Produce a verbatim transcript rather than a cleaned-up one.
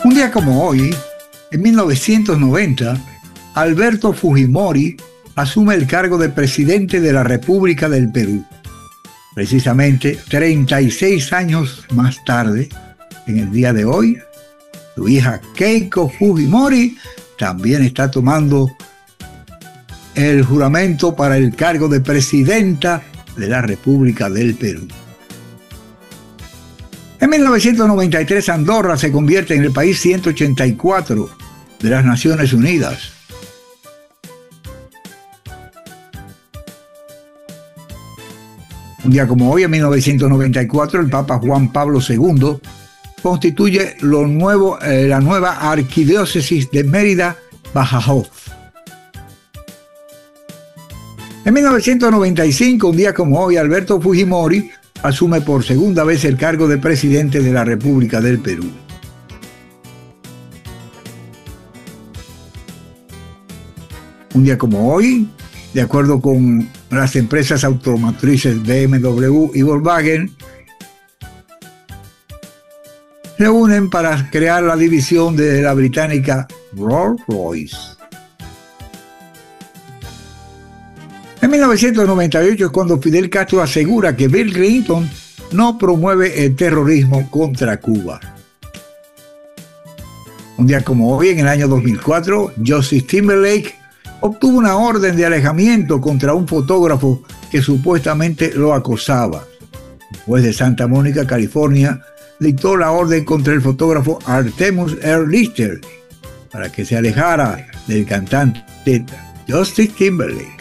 Un día como hoy, en mil novecientos noventa, Alberto Fujimori asume el cargo de presidente de la República del Perú. Precisamente treinta y seis años más tarde, en el día de hoy, su hija Keiko Fujimori también está tomando el juramento para el cargo de presidenta de la República del Perú. En mil novecientos noventa y tres, Andorra se convierte en el país ciento ochenta y cuatro de las Naciones Unidas. Un día como hoy, en mil novecientos noventa y cuatro, el Papa Juan Pablo segundo constituye lo nuevo, eh, la nueva arquidiócesis de Mérida-Badajoz. En mil novecientos noventa y cinco, un día como hoy, Alberto Fujimori asume por segunda vez el cargo de presidente de la República del Perú. Un día como hoy, de acuerdo con las empresas automotrices B M W y Volkswagen, se unen para crear la división de la británica Rolls-Royce. En mil novecientos noventa y ocho es cuando Fidel Castro asegura que Bill Clinton no promueve el terrorismo contra Cuba. Un día como hoy, en el año dos mil cuatro, Justin Timberlake obtuvo una orden de alejamiento contra un fotógrafo que supuestamente lo acosaba. El juez de Santa Mónica, California, dictó la orden contra el fotógrafo Artemus Erlichter para que se alejara del cantante Justin Timberlake.